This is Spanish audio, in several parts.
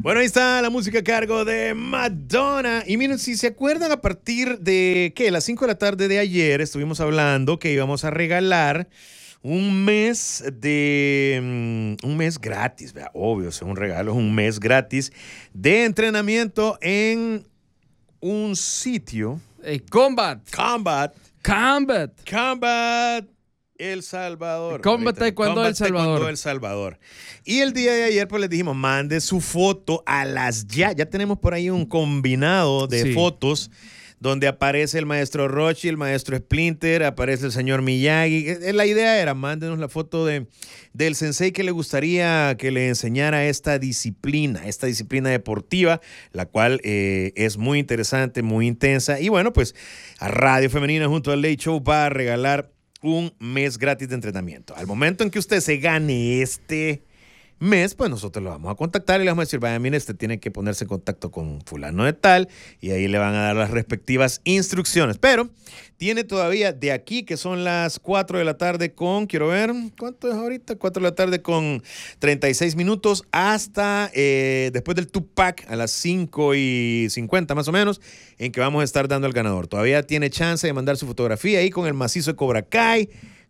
Bueno, ahí está la música a cargo de Madonna. Y miren, si se acuerdan, a partir de, las 5 de la tarde de ayer, estuvimos hablando que íbamos a regalar un mes un mes gratis, ¿verdad? Obvio, es un regalo, es un mes gratis de entrenamiento en un sitio. Combat El Salvador. Combat Taekwondo El Salvador. Y el día de ayer, pues les dijimos, mande su foto a las ya. Ya tenemos por ahí un combinado de fotos donde aparece el maestro Roshi, el maestro Splinter, aparece el señor Miyagi. La idea era, mándenos la foto del sensei que le gustaría que le enseñara esta disciplina deportiva, la cual es muy interesante, muy intensa. Y bueno, pues a Radio Femenina junto al Late Show va a regalar un mes gratis de entrenamiento. Al momento en que usted se gane este mes, pues nosotros lo vamos a contactar y le vamos a decir, vaya, mire, usted tiene que ponerse en contacto con fulano de tal y ahí le van a dar las respectivas instrucciones. Pero tiene todavía de aquí, que son las 4 de la tarde con, quiero ver, ¿cuánto es ahorita? 4 de la tarde con 36 minutos hasta después del Tupac a las 5:50 más o menos, en que vamos a estar dando al ganador. Todavía tiene chance de mandar su fotografía ahí con el macizo de Cobra Kai,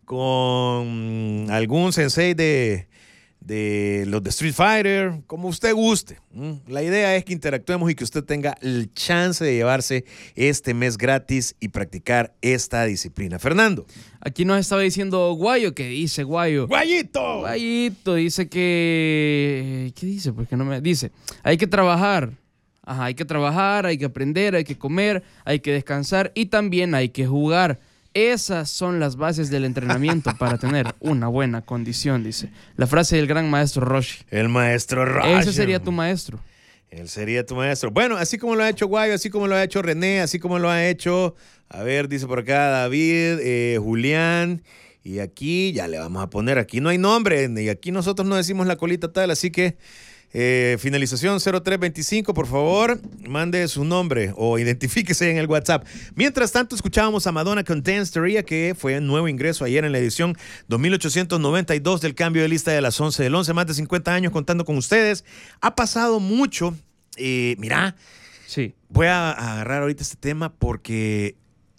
con algún sensei de los de Street Fighter, como usted guste. La idea es que interactuemos y que usted tenga el chance de llevarse este mes gratis y practicar esta disciplina. Fernando. Aquí nos estaba diciendo Guayo, ¿qué dice Guayo? ¡Guayito! Guayito dice que... ¿Qué dice? Porque no me... Dice, hay que trabajar. Ajá, hay que trabajar, hay que aprender, hay que comer, hay que descansar y también hay que jugar. Esas son las bases del entrenamiento para tener una buena condición, dice. La frase del gran maestro Roshi. El maestro Roshi. Ese sería tu maestro. Él sería tu maestro. Bueno, así como lo ha hecho Guayo, así como lo ha hecho René, así como lo ha hecho, a ver, dice por acá David, Julián, y aquí ya le vamos a poner, aquí no hay nombre, y aquí nosotros no decimos la colita tal, así que finalización 0325, por favor, mande su nombre o identifíquese en el WhatsApp. Mientras tanto, escuchábamos a Madonna con Dance Teoría, que fue un nuevo ingreso ayer en la edición 2892 del cambio de lista de las 11 del 11. Más de 50 años contando con ustedes. Ha pasado mucho. Mira, sí. Voy a agarrar ahorita este tema porque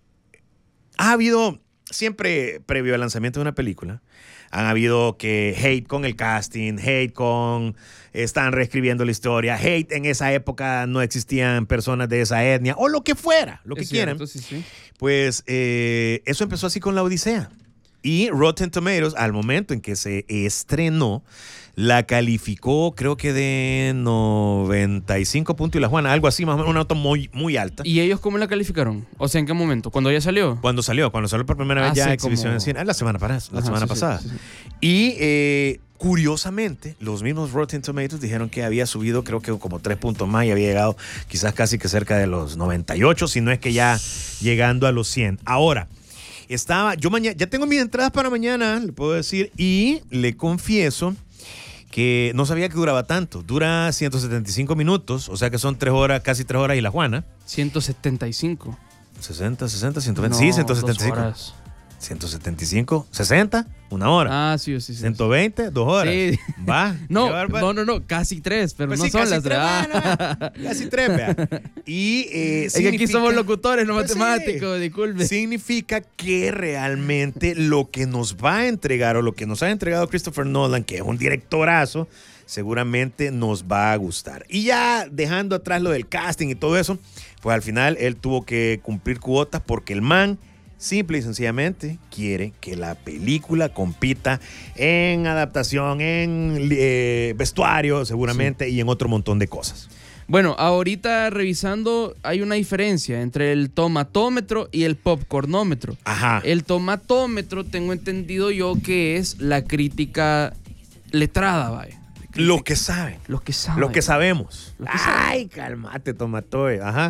ha habido, siempre previo al lanzamiento de una película, han habido que hate con el casting, hate con están reescribiendo la historia, hate en esa época no existían personas de esa etnia o lo que fuera, lo que quieran. Sí. Pues eso empezó así con La Odisea. Y Rotten Tomatoes, al momento en que se estrenó, la calificó creo que de 95 puntos y la Juana, algo así, más o menos una nota muy, muy alta. ¿Y ellos cómo la calificaron? O sea, ¿en qué momento? ¿Cuando ya salió? Cuando salió por primera vez ya exhibición en cine. La semana pasada. Sí. Y curiosamente, los mismos Rotten Tomatoes dijeron que había subido creo que como 3 puntos más y había llegado quizás casi que cerca de los 98, si no es que ya llegando a los 100. Ahora, yo mañana, ya tengo mis entradas para mañana, le puedo decir, y le confieso que no sabía que duraba tanto. Dura 175 minutos, o sea que son 3 horas, casi 3 horas y la Juana. 175. 60, 120. No, sí, 175. 2 horas. 175, 60, 1 hora. Ah, sí. 120, 2 horas. Sí. Va. No, casi 3, pero pues no sí, son casi las 3. 3. Casi 3, vea. Y es que aquí somos locutores, no pues matemáticos, sí. Disculpe. Significa que realmente lo que nos va a entregar o lo que nos ha entregado Christopher Nolan, que es un directorazo, seguramente nos va a gustar. Y ya dejando atrás lo del casting y todo eso, pues al final él tuvo que cumplir cuotas porque el man simple y sencillamente quiere que la película compita en adaptación, en vestuario seguramente, y en otro montón de cosas. Bueno, ahorita revisando hay una diferencia entre el tomatómetro y el popcornómetro. Ajá. El tomatómetro tengo entendido yo que es la crítica letrada, vaya. Lo que saben. Lo que saben. Lo que sabemos. Lo que saben. Ay, cálmate, tomatoe. Ajá.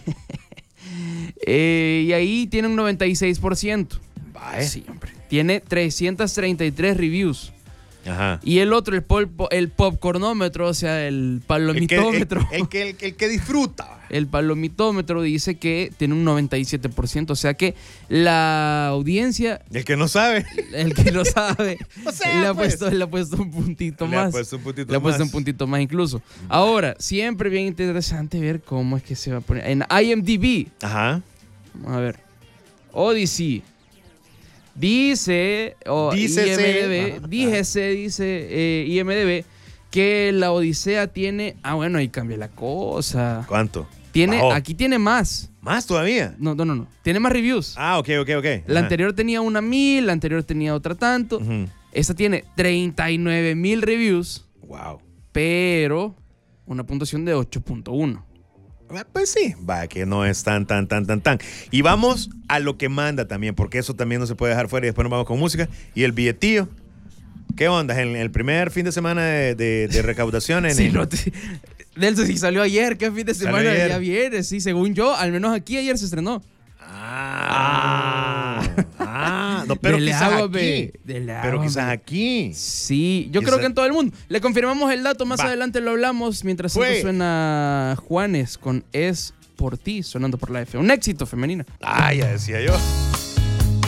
Y ahí tiene un 96%. Vaya. Sí, hombre. Tiene 333 reviews. Ajá. Y el otro, el popcornómetro, o sea, el palomitómetro. El que disfruta. El palomitómetro dice que tiene un 97%, o sea que la audiencia... El que no sabe. El que no sabe. O sea, le ha puesto un puntito más. Le ha puesto un puntito más incluso. Ahora, siempre bien interesante ver cómo es que se va a poner. En IMDb. Ajá. Vamos a ver. Odyssey. Dice IMDb que la Odisea tiene... Ah, bueno, ahí cambia la cosa. ¿Cuánto? Aquí tiene más. ¿Más todavía? No. Tiene más reviews. Ah, ok. La anterior tenía 1,000, la anterior tenía otra tanto. Esta tiene 39,000 reviews. Wow. Pero una puntuación de 8.1. Pues sí, va, que no es tan. Y vamos a lo que manda también, porque eso también no se puede dejar fuera y después nos vamos con música. Y el billetillo. ¿Qué onda? En el primer fin de semana de recaudación. Nelson, si salió ayer, ¿qué fin de semana? Ya viene, sí, según yo, al menos aquí ayer se estrenó. No, pero quizás aquí. Sí, yo creo que en todo el mundo. Le confirmamos el dato, más adelante lo hablamos. Mientras tanto suena Juanes con Es por ti, sonando por la F. Un éxito femenino. Ya decía yo.